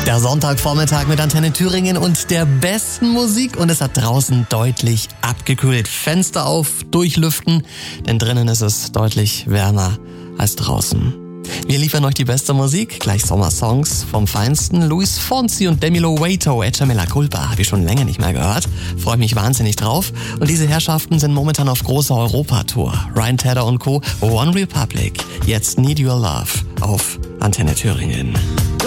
Der Sonntagvormittag mit Antenne Thüringen und der besten Musik, und es hat draußen deutlich abgekühlt. Fenster auf, durchlüften, denn drinnen ist es deutlich wärmer als draußen. Wir liefern euch die beste Musik, gleich Sommersongs vom Feinsten. Luis Fonsi und Demi Lovato, Echa Mea Culpa, habe ich schon länger nicht mehr gehört. Freue mich wahnsinnig drauf. Und diese Herrschaften sind momentan auf großer Europatour. Ryan Tedder und Co. One Republic. Jetzt Need Your Love auf Antenne Thüringen.